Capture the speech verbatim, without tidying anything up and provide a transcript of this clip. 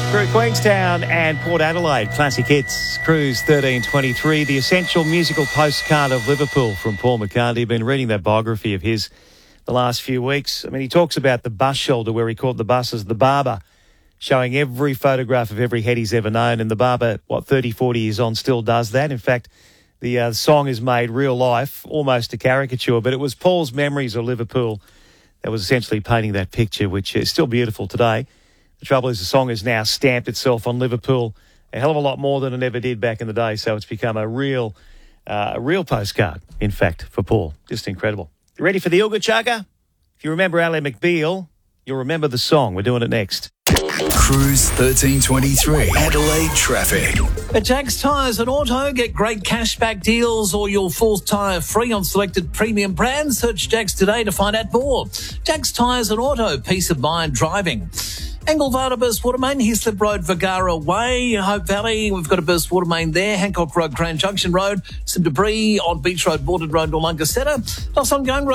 Through Queenstown and Port Adelaide, Classic Hits, Cruise thirteen twenty-three, the essential musical postcard of Liverpool from Paul McCartney. I've been reading that biography of his the last few weeks. I mean, he talks about the bus shelter where he called the buses the Barber, showing every photograph of every head he's ever known. And the Barber, what, thirty, forty years on, still does that. In fact, the uh, song is made real life, almost a caricature, but it was Paul's memories of Liverpool that was essentially painting that picture, which is still beautiful today. The trouble is the song has now stamped itself on Liverpool a hell of a lot more than it ever did back in the day. So it's become a real, uh, a real postcard, in fact, for Paul. Just incredible. You ready for the Ooga Chugga? If you remember Ally McBeal, you'll remember the song. We're doing it next. Cruise thirteen twenty-three, Adelaide traffic. At Jack's Tyres and Auto, get great cashback deals or your fourth tyre free on selected premium brands. Search Jack's today to find out more. Jack's Tyres and Auto, peace of mind driving. Anglevada Burst Water Main, Hislip Road, Vergara Way, Hope Valley. We've got a burst water main there. Hancock Road, Crown Junction Road. Some debris on Beach Road, Boarded Road, Wollonga Centre. Plus ongoing road